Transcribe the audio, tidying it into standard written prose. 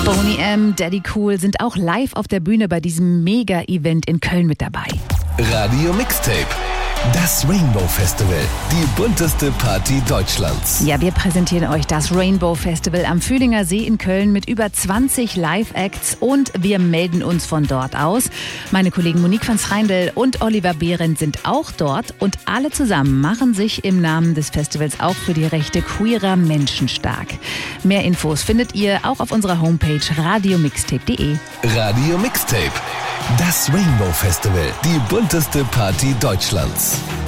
Boney M, Daddy Cool sind auch live auf der Bühne bei diesem Mega-Event in Köln mit dabei. Radio Mixtape. Das Rainbow Festival, die bunteste Party Deutschlands. Ja, wir präsentieren euch das Rainbow Festival am Fühlinger See in Köln mit über 20 Live-Acts und wir melden uns von dort aus. Meine Kollegen Monique van Schreindel und Oliver Behrendt sind auch dort und alle zusammen machen sich im Namen des Festivals auch für die Rechte queerer Menschen stark. Mehr Infos findet ihr auch auf unserer Homepage radiomixtape.de. Radio Mixtape. Das Rainbow Festival, die bunteste Party Deutschlands.